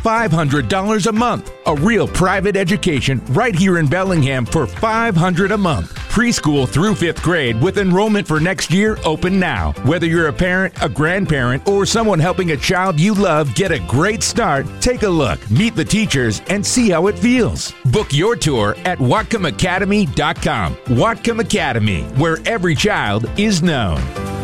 $500 a month. A real private education right here in Bellingham for $500 a month. Preschool through 5th grade with enrollment for next year open now. Whether you're a parent, a grandparent, or someone helping a child you love get a great start, take a look, meet the teachers, and see how it feels. Book your tour at WhatcomAcademy.com. Whatcom Academy, where every child is known.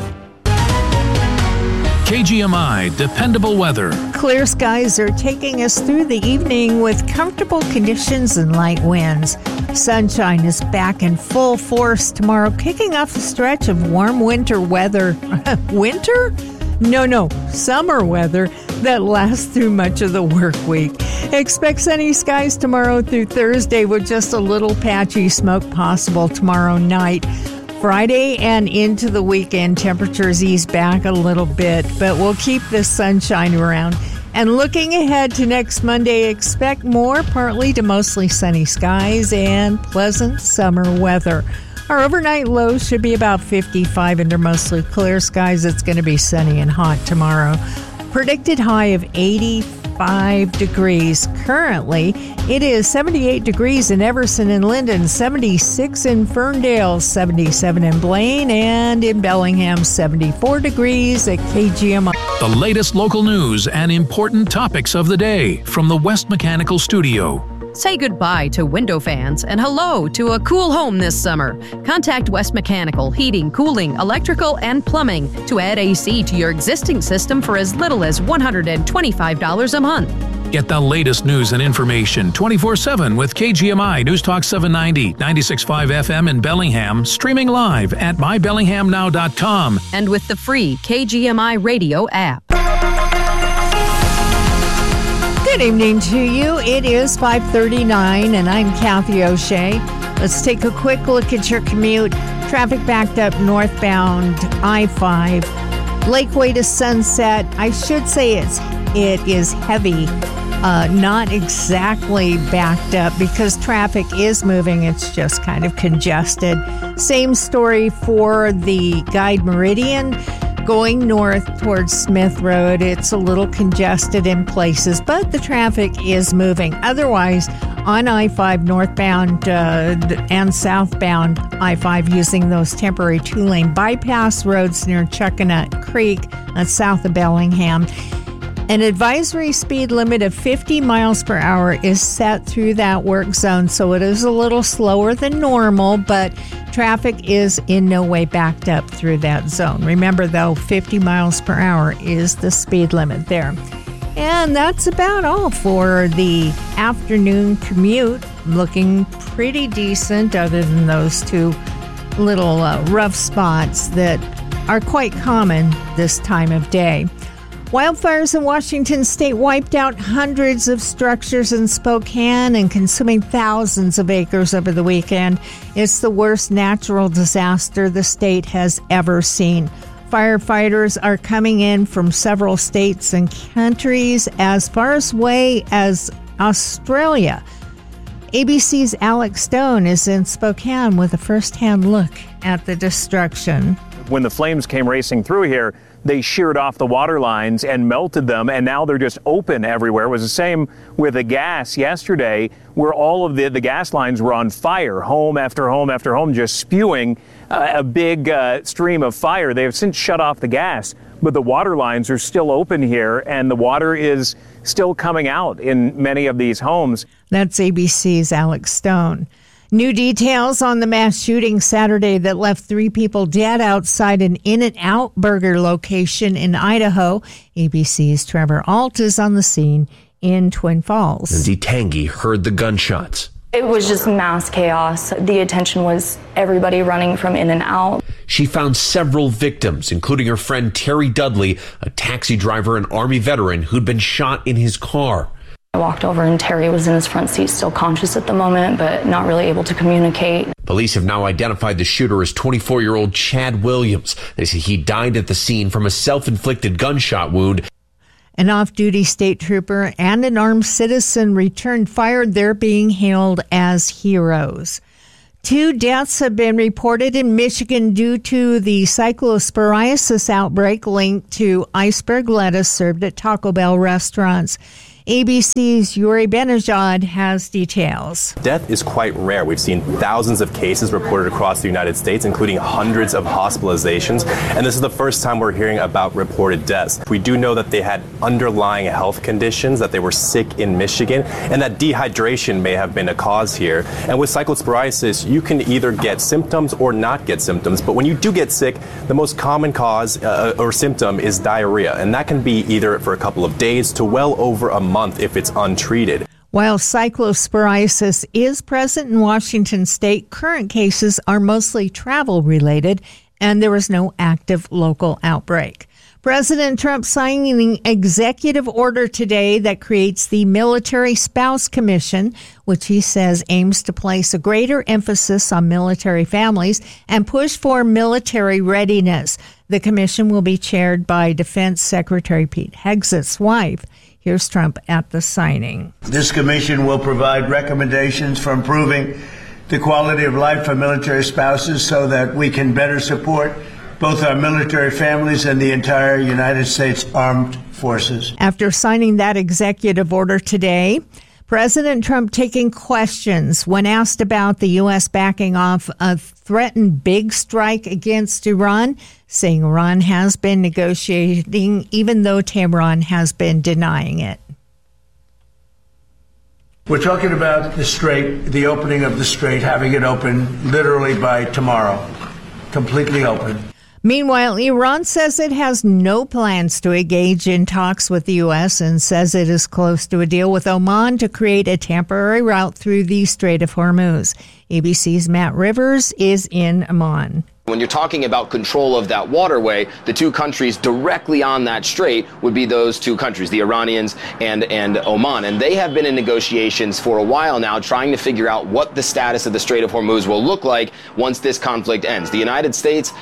KGMI Dependable Weather. Clear skies are taking us through the evening with comfortable conditions and light winds. Sunshine is back in full force tomorrow, kicking off a stretch of warm winter weather. Winter? No, summer weather that lasts through much of the work week. Expect sunny skies tomorrow through Thursday with just a little patchy smoke possible tomorrow night. Friday and into the weekend, temperatures ease back a little bit, but we'll keep the sunshine around. And looking ahead to next Monday, expect more partly to mostly sunny skies and pleasant summer weather. Our overnight lows should be about 55 under mostly clear skies. It's going to be sunny and hot tomorrow. Predicted high of 85 degrees. Currently, it is 78 degrees in Everson and Linden, 76 in Ferndale, 77 in Blaine, and in Bellingham, 74 degrees at KGMI. The latest local news and important topics of the day from the West Mechanical Studio. Say goodbye to window fans and hello to a cool home this summer. Contact West Mechanical Heating, Cooling, Electrical, and Plumbing to add AC to your existing system for as little as $125 a month. Get the latest news and information 24/7 with KGMI News Talk 790, 96.5 FM in Bellingham, streaming live at mybellinghamnow.com. And with the free KGMI radio app. Good evening to you. It is 5:39 and I'm Kathy O'Shea. Let's take a quick look at your commute. Traffic backed up northbound I-5, Lakeway to Sunset. I should say it is heavy, not exactly backed up because traffic is moving. It's just kind of congested. Same story for the Guide Meridian. Going north towards Smith Road, it's a little congested in places, but the traffic is moving. Otherwise, on I-5 northbound and southbound I-5 using those temporary two-lane bypass roads near Chuckanut Creek, that's south of Bellingham. An advisory speed limit of 50 miles per hour is set through that work zone, so it is a little slower than normal, but traffic is in no way backed up through that zone. Remember, though, 50 miles per hour is the speed limit there. And that's about all for the afternoon commute. Looking pretty decent other than those two little rough spots that are quite common this time of day. Wildfires in Washington state wiped out hundreds of structures in Spokane and consuming thousands of acres over the weekend. It's the worst natural disaster the state has ever seen. Firefighters are coming in from several states and countries as far away as Australia. ABC's Alex Stone is in Spokane with a first-hand look at the destruction. When the flames came racing through here, they sheared off the water lines and melted them, and now they're just open everywhere. It was the same with the gas yesterday, where all of the gas lines were on fire, home after home after home, just spewing a big stream of fire. They have since shut off the gas, but the water lines are still open here, and the water is still coming out in many of these homes. That's ABC's Alex Stone. New details on the mass shooting Saturday that left 3 people dead outside an In-N-Out burger location in Idaho. ABC's Trevor Alt is on the scene in Twin Falls. Lindsay Tangy heard the gunshots. It was just mass chaos. The attention was everybody running from In-N-Out. She found several victims, including her friend Terry Dudley, a taxi driver and Army veteran who'd been shot in his car. I walked over and Terry was in his front seat, still conscious at the moment, but not really able to communicate. Police have now identified the shooter as 24-year-old Chad Williams. They say he died at the scene from a self-inflicted gunshot wound. An off-duty state trooper and an armed citizen returned fire. They're being hailed as heroes. 2 deaths have been reported in Michigan due to the cyclosporiasis outbreak linked to iceberg lettuce served at Taco Bell restaurants. ABC's Yuri Benajad has details. Death is quite rare. We've seen thousands of cases reported across the United States, including hundreds of hospitalizations. And this is the first time we're hearing about reported deaths. We do know that they had underlying health conditions, that they were sick in Michigan, and that dehydration may have been a cause here. And with cyclosporiasis, you can either get symptoms or not get symptoms. But when you do get sick, the most common cause or symptom is diarrhea. And that can be either for a couple of days to well over a month if it's untreated. While cyclosporiasis is present in Washington state, current cases are mostly travel-related, and there is no active local outbreak. President Trump signing an executive order today that creates the Military Spouse Commission, which he says aims to place a greater emphasis on military families and push for military readiness. The commission will be chaired by Defense Secretary Pete Hegseth's wife. Here's Trump at the signing. This commission will provide recommendations for improving the quality of life for military spouses so that we can better support both our military families and the entire United States Armed Forces. After signing that executive order today, President Trump taking questions when asked about the U.S. backing off a threatened big strike against Iran, saying Iran has been negotiating, even though Tehran has been denying it. We're talking about the strait, the opening of the strait, having it open literally by tomorrow, completely open. Meanwhile, Iran says it has no plans to engage in talks with the U.S. and says it is close to a deal with Oman to create a temporary route through the Strait of Hormuz. ABC's Matt Rivers is in Amman. When you're talking about control of that waterway, the two countries directly on that strait would be those two countries, the Iranians and Oman. And they have been in negotiations for a while now, trying to figure out what the status of the Strait of Hormuz will look like once this conflict ends. The United States,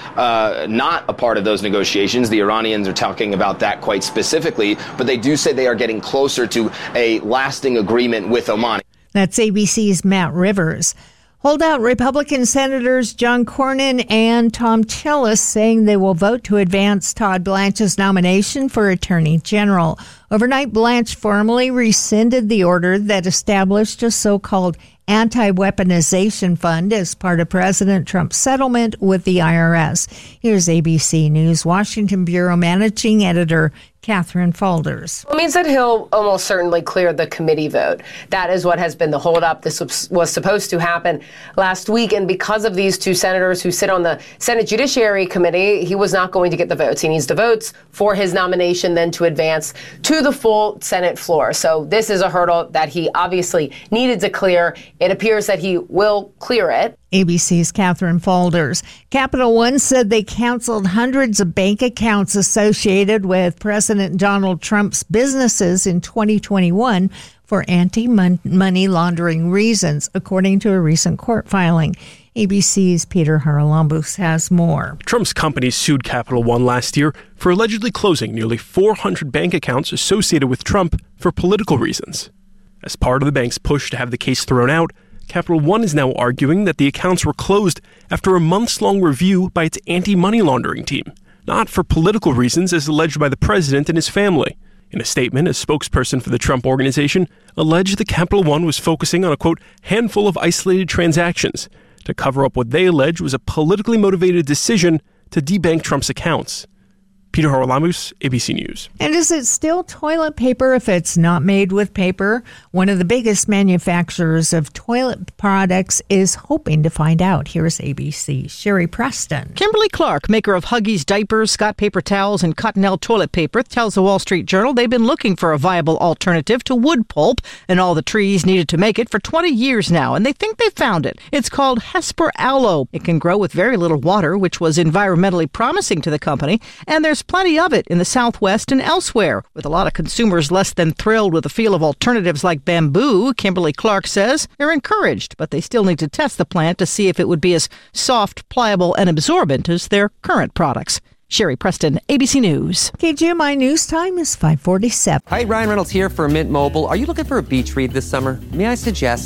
not a part of those negotiations. The Iranians are talking about that quite specifically, but they do say they are getting closer to a lasting agreement with Oman. That's ABC's Matt Rivers. Holdout Republican Senators John Cornyn and Thom Tillis saying they will vote to advance Todd Blanche's nomination for Attorney General. Overnight, Blanche formally rescinded the order that established a so-called anti-weaponization fund as part of President Trump's settlement with the IRS. Here's ABC News Washington Bureau Managing Editor Catherine Faulders. It means that he'll almost certainly clear the committee vote. That is what has been the holdup. This was supposed to happen last week, and because of these two senators who sit on the Senate Judiciary Committee, he was not going to get the votes. He needs the votes for his nomination then to advance to the full Senate floor. So this is a hurdle that he obviously needed to clear. It appears that he will clear it. ABC's Catherine Faulders. Capital One said they canceled hundreds of bank accounts associated with President Donald Trump's businesses in 2021 for anti-money laundering reasons, according to a recent court filing. ABC's Peter Haralambous has more. Trump's companies sued Capital One last year for allegedly closing nearly 400 bank accounts associated with Trump for political reasons. As part of the bank's push to have the case thrown out, Capital One is now arguing that the accounts were closed after a months-long review by its anti-money laundering team, not for political reasons as alleged by the president and his family. In a statement, a spokesperson for the Trump Organization alleged that Capital One was focusing on a, quote, handful of isolated transactions to cover up what they allege was a politically motivated decision to debank Trump's accounts. Peter Haralambous, ABC News. And is it still toilet paper if it's not made with paper? One of the biggest manufacturers of toilet products is hoping to find out. Here's ABC Sherry Preston. Kimberly-Clark, maker of Huggies diapers, Scott paper towels, and Cottonelle toilet paper, tells the Wall Street Journal they've been looking for a viable alternative to wood pulp and all the trees needed to make it for 20 years now, and they think they found it. It's called Hesper Aloe. It can grow with very little water, which was environmentally promising to the company, and there's plenty of it in the Southwest and elsewhere. With a lot of consumers less than thrilled with the feel of alternatives like bamboo, Kimberly-Clark says they're encouraged, but they still need to test the plant to see if it would be as soft, pliable, and absorbent as their current products. Sherry Preston, ABC News. KGMI News Time is 5:47. Hi, Ryan Reynolds here for Mint Mobile. Are you looking for a beach read this summer? May I suggest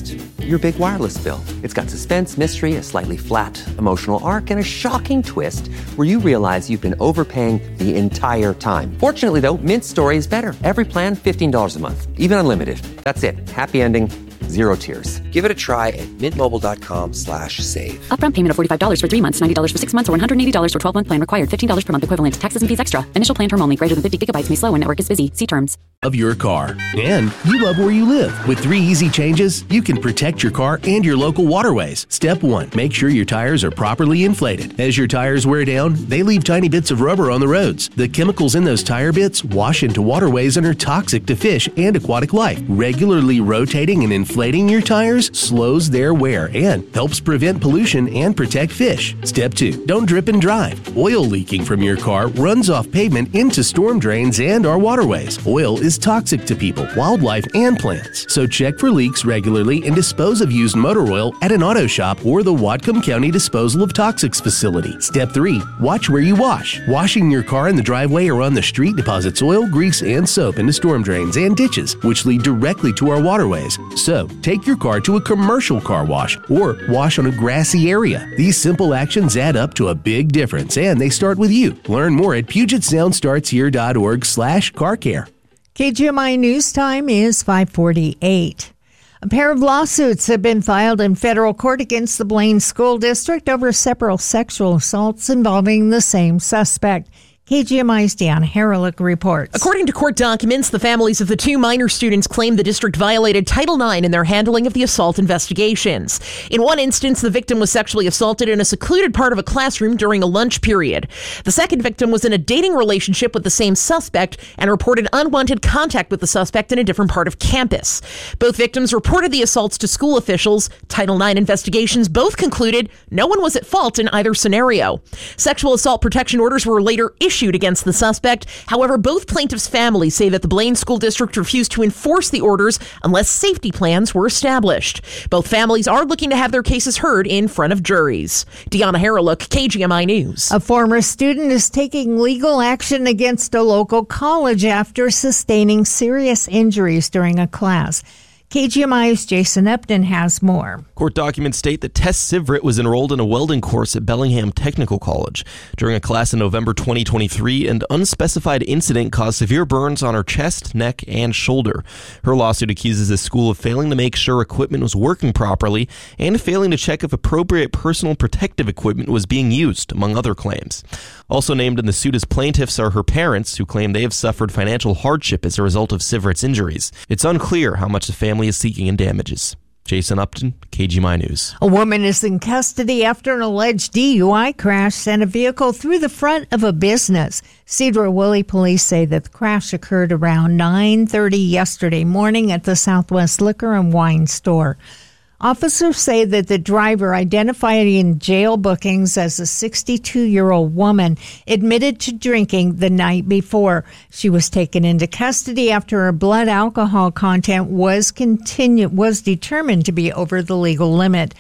your big wireless bill. It's got suspense, mystery, a slightly flat emotional arc, and a shocking twist where you realize you've been overpaying the entire time. Fortunately, though, Mint's story is better. Every plan, $15 a month, even unlimited. That's it. Happy ending. Zero tears. Give it a try at mintmobile.com/save. Upfront payment of $45 for 3 months, $90 for 6 months, or $180 for 12-month plan required. $15 per month equivalent. Taxes and fees extra. Initial plan term only. Greater than 50 gigabytes may slow when network is busy. See terms. Of your car. And you love where you live. With 3 easy changes, you can protect your car and your local waterways. Step 1. Make sure your tires are properly inflated. As your tires wear down, they leave tiny bits of rubber on the roads. The chemicals in those tire bits wash into waterways and are toxic to fish and aquatic life. Regularly rotating and inflating your tires slows their wear and helps prevent pollution and protect fish. Step 2. Don't drip and drive. Oil leaking from your car runs off pavement into storm drains and our waterways. Oil is toxic to people, wildlife, and plants. So check for leaks regularly and dispose of used motor oil at an auto shop or the Whatcom County Disposal of Toxics facility. Step 3. Watch where you wash. Washing your car in the driveway or on the street deposits oil, grease, and soap into storm drains and ditches, which lead directly to our waterways. So take your car to a commercial car wash or wash on a grassy area. These simple actions add up to a big difference, and they start with you. Learn more at PugetSoundStartsHere.org/carcare. KGMI News Time is 5:48. A pair of lawsuits have been filed in federal court against the Blaine School District over several sexual assaults involving the same suspect. KGMI's Deanna Haralick reports. According to court documents, the families of the 2 minor students claim the district violated Title IX in their handling of the assault investigations. In one instance, the victim was sexually assaulted in a secluded part of a classroom during a lunch period. The second victim was in a dating relationship with the same suspect and reported unwanted contact with the suspect in a different part of campus. Both victims reported the assaults to school officials. Title IX investigations both concluded no one was at fault in either scenario. Sexual assault protection orders were later issued against the suspect. However, both plaintiffs' families say that the Blaine School District refused to enforce the orders unless safety plans were established. Both families are looking to have their cases heard in front of juries. Deanna Haralick, KGMI News. A former student is taking legal action against a local college after sustaining serious injuries during a class. KGMI's Jason Upton has more. Court documents state that Tess Sivrit was enrolled in a welding course at Bellingham Technical College. During a class in November 2023, an unspecified incident caused severe burns on her chest, neck, and shoulder. Her lawsuit accuses the school of failing to make sure equipment was working properly and failing to check if appropriate personal protective equipment was being used, among other claims. Also named in the suit as plaintiffs are her parents, who claim they have suffered financial hardship as a result of Sivrit's injuries. It's unclear how much the family is seeking in damages. Jason Upton, KGMI News. A woman is in custody after an alleged DUI crash sent a vehicle through the front of a business. Cedar-Woolley police say that the crash occurred around 9:30 yesterday morning at the Southwest Liquor and Wine store. Officers say that the driver, identified in jail bookings as a 62-year-old woman, admitted to drinking the night before. She was taken into custody after her blood alcohol content was determined to be over the legal limit.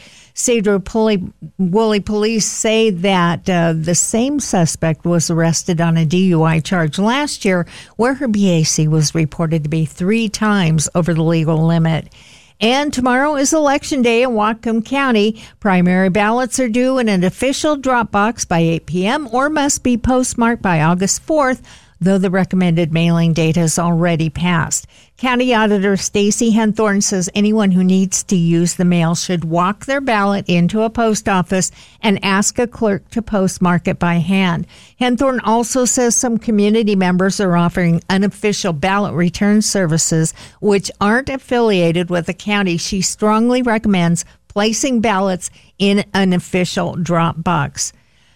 Cedar-Woolley police say that the same suspect was arrested on a DUI charge last year, where her BAC was reported to be 3 times over the legal limit. And tomorrow is Election Day in Whatcom County. Primary ballots are due in an official drop box by 8 p.m. or must be postmarked by August 4th, though the recommended mailing date has already passed. County Auditor Stacy Henthorne says anyone who needs to use the mail should walk their ballot into a post office and ask a clerk to postmark it by hand. Henthorne also says some community members are offering unofficial ballot return services which aren't affiliated with the county. She strongly recommends placing ballots in an official drop box.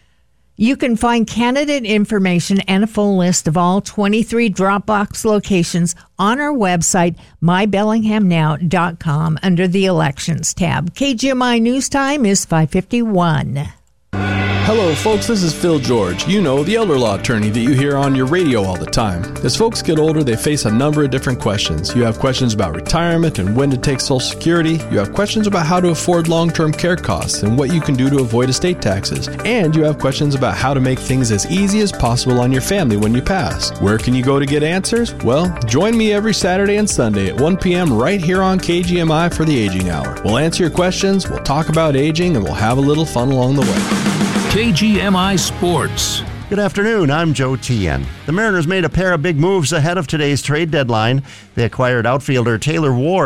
You can find candidate information and a full list of all 23 Dropbox locations on our website, mybellinghamnow.com, under the Elections tab. KGMI News Time is 5:51. Hello, folks. This is Phil George. You know, the elder law attorney that you hear on your radio all the time. As folks get older, they face a number of different questions. You have questions about retirement and when to take Social Security. You have questions about how to afford long-term care costs and what you can do to avoid estate taxes. And you have questions about how to make things as easy as possible on your family when you pass. Where can you go to get answers? Well, join me every Saturday and Sunday at 1 p.m. right here on KGMI for the Aging Hour. We'll answer your questions, we'll talk about aging, and we'll have a little fun along the way. KGMI Sports. Good afternoon, I'm Joe Tien. The Mariners made a pair of big moves ahead of today's trade deadline. They acquired outfielder Taylor Ward